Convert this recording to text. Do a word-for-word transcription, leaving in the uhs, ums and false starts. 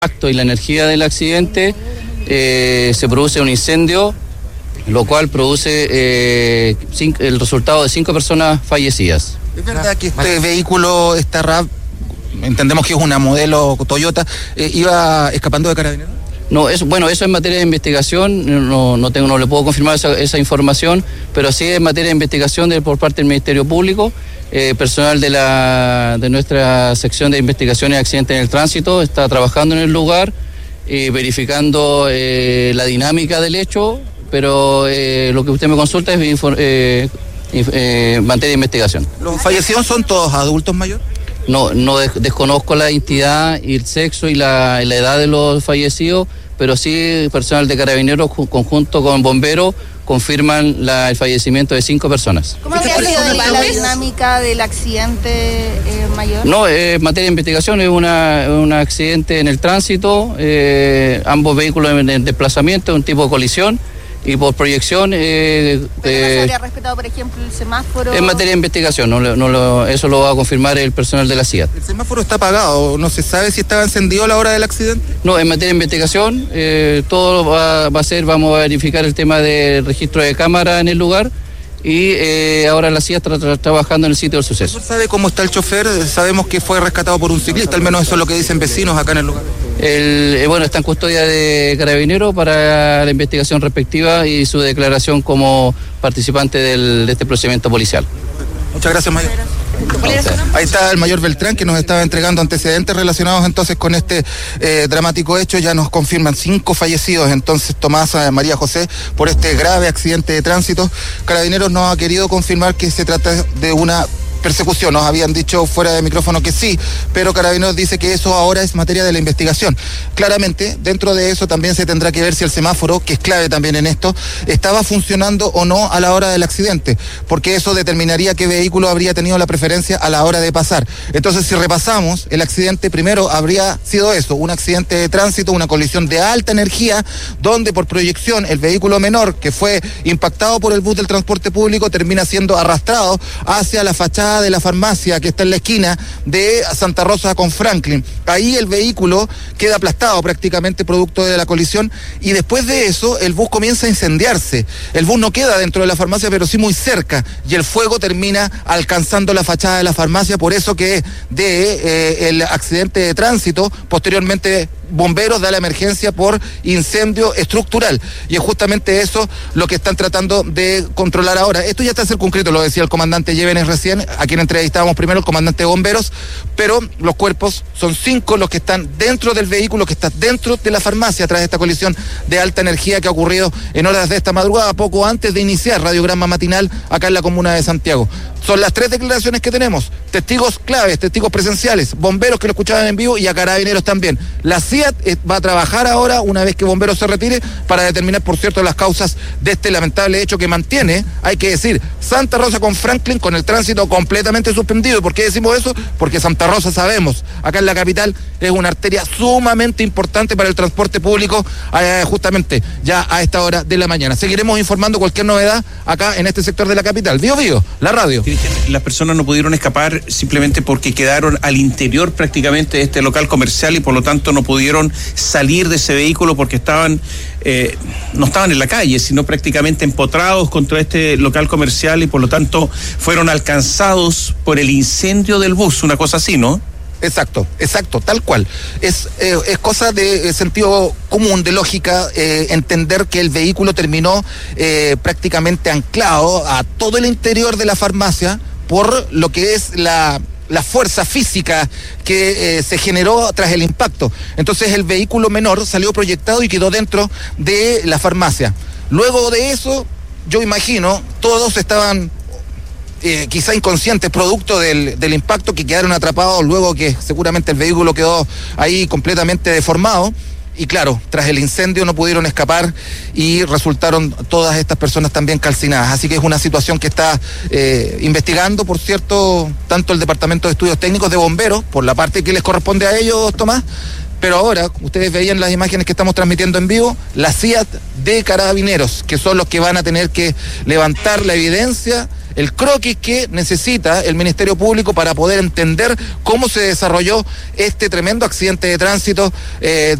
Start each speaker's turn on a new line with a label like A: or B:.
A: impacto y la energía del accidente eh, se produce un incendio, lo cual produce eh, cinco, el resultado de cinco personas fallecidas.
B: ¿Es verdad que este vehículo, esta R A V, entendemos que es una modelo Toyota, eh, iba escapando de Carabineros?
A: No, eso, bueno, eso es materia de investigación, no, no, tengo, no le puedo confirmar esa, esa información, pero sí es materia de investigación de, por parte del Ministerio Público. Eh, personal de, la, de nuestra sección de investigaciones de accidentes en el tránsito está trabajando en el lugar, eh, verificando eh, la dinámica del hecho, pero eh, lo que usted me consulta es eh, eh, materia de investigación.
B: ¿Los fallecidos son todos adultos mayores?
A: No, no des, desconozco la identidad y el sexo y la, la edad de los fallecidos, pero sí personal de Carabineros conjunto con bomberos confirman la, el fallecimiento de cinco personas.
C: ¿Cómo había sido la dinámica del accidente eh, mayor?
A: No, es eh, materia de investigación, es una, un accidente en el tránsito, eh, ambos vehículos en, en desplazamiento, un tipo de colisión. Y por proyección... Eh,
C: ¿Pero no se habría respetado, por ejemplo, el semáforo?
A: En materia de investigación, no, no lo, eso lo va a confirmar el personal de la C I A T.
B: ¿El semáforo está apagado? ¿No se sabe si estaba encendido a la hora del accidente?
A: No, en materia de investigación, eh, todo va, va a ser, vamos a verificar el tema del registro de cámara en el lugar. Y eh, ahora la C I A está tra- trabajando en el sitio del suceso.
B: ¿Sabe cómo está el chofer? Sabemos que fue rescatado por un ciclista, al menos eso es lo que dicen vecinos acá en el lugar.
A: El, eh, bueno, está en custodia de Carabineros para la investigación respectiva y su declaración como participante del, de este procedimiento policial.
B: Muchas gracias, mayor. Ahí está el mayor Beltrán, que nos estaba entregando antecedentes relacionados entonces con este eh, dramático hecho. Ya nos confirman cinco fallecidos entonces, Tomás, eh, María José, por este grave accidente de tránsito. Carabineros no ha querido confirmar que se trata de una persecución. Nos habían dicho fuera de micrófono que sí, pero Carabineros dice que eso ahora es materia de la investigación. Claramente, dentro de eso también se tendrá que ver si el semáforo, que es clave también en esto, estaba funcionando o no a la hora del accidente, porque eso determinaría qué vehículo habría tenido la preferencia a la hora de pasar. Entonces, si repasamos, el accidente primero habría sido eso, un accidente de tránsito, una colisión de alta energía, donde por proyección el vehículo menor, que fue impactado por el bus del transporte público, termina siendo arrastrado hacia la fachada de la farmacia que está en la esquina de Santa Rosa con Franklin. Ahí el vehículo queda aplastado prácticamente producto de la colisión y después de eso el bus comienza a incendiarse. El bus no queda dentro de la farmacia, pero sí muy cerca, y el fuego termina alcanzando la fachada de la farmacia, por eso que de eh, el accidente de tránsito, posteriormente bomberos da la emergencia por incendio estructural, y es justamente eso lo que están tratando de controlar ahora. Esto ya está circunscrito, lo decía el comandante Llévenes recién, a quien entrevistábamos primero, el comandante de bomberos, pero los cuerpos son cinco los que están dentro del vehículo, que está dentro de la farmacia tras esta colisión de alta energía que ha ocurrido en horas de esta madrugada, poco antes de iniciar Radiograma Matinal acá en la comuna de Santiago. Son las tres declaraciones que tenemos, testigos claves, testigos presenciales, bomberos que lo escuchaban en vivo y a Carabineros también. La C I A T va a trabajar ahora, una vez que bomberos se retire, para determinar, por cierto, las causas de este lamentable hecho que mantiene, hay que decir, Santa Rosa con Franklin con el tránsito completamente suspendido. ¿Y por qué decimos eso? Porque Santa Rosa, sabemos, acá en la capital es una arteria sumamente importante para el transporte público, eh, justamente ya a esta hora de la mañana. Seguiremos informando cualquier novedad acá en este sector de la capital. Bío Bío, la radio.
D: Las personas no pudieron escapar simplemente porque quedaron al interior prácticamente de este local comercial y por lo tanto no pudieron salir de ese vehículo porque estaban eh, no estaban en la calle, sino prácticamente empotrados contra este local comercial y por lo tanto fueron alcanzados por el incendio del bus, una cosa así, ¿no?
B: Exacto, exacto, tal cual. Es, eh, es cosa de eh, sentido común, de lógica, eh, entender que el vehículo terminó eh, prácticamente anclado a todo el interior de la farmacia por lo que es la... la fuerza física que eh, se generó tras el impacto. Entonces el vehículo menor salió proyectado y quedó dentro de la farmacia. Luego de eso, yo imagino, todos estaban eh, quizá inconscientes, producto del, del impacto, que quedaron atrapados luego que seguramente el vehículo quedó ahí completamente deformado. Y claro, tras el incendio no pudieron escapar y resultaron todas estas personas también calcinadas. Así que es una situación que está eh, investigando, por cierto, tanto el Departamento de Estudios Técnicos de Bomberos, por la parte que les corresponde a ellos, Tomás, Pero ahora, ustedes veían las imágenes que estamos transmitiendo en vivo, la C I A T de Carabineros, que son los que van a tener que levantar la evidencia, el croquis que necesita el Ministerio Público para poder entender cómo se desarrolló este tremendo accidente de tránsito eh,